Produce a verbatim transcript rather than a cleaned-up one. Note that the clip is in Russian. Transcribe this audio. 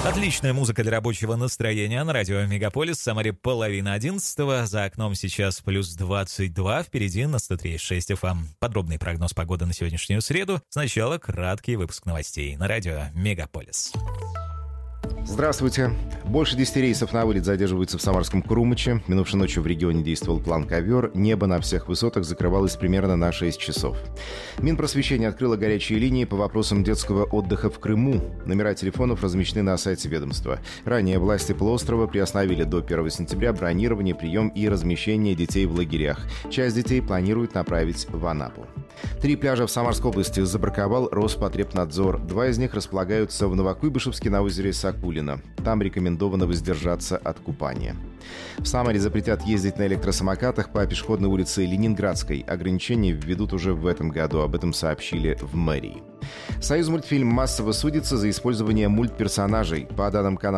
Отличная музыка для рабочего настроения на радио Мегаполис. В Самаре половина одиннадцатого. За окном сейчас плюс двадцать два. Впереди на сто три и шесть эф эм. Подробный прогноз погоды на сегодняшнюю среду. Сначала краткий выпуск новостей на радио Мегаполис. Здравствуйте. Больше десяти рейсов на вылет задерживаются в Самарском Крумыче. Минувшей ночью в регионе действовал план «Ковер». Небо на всех высотах закрывалось примерно на шесть часов. Минпросвещение открыло горячие линии по вопросам детского отдыха в Крыму. Номера телефонов размещены на сайте ведомства. Ранее власти полуострова приостановили до первого сентября бронирование, прием и размещение детей в лагерях. Часть детей планируют направить в Анапу. Три пляжа в Самарской области забраковал Роспотребнадзор. Два из них располагаются в Новокуйбышевске на озере Сакулино. Там рекомендовано воздержаться от купания. В Самаре запретят ездить на электросамокатах по пешеходной улице Ленинградской. Ограничения введут уже в этом году. Об этом сообщили в мэрии. Союзмультфильм массово судится за использование мультперсонажей. По данным канала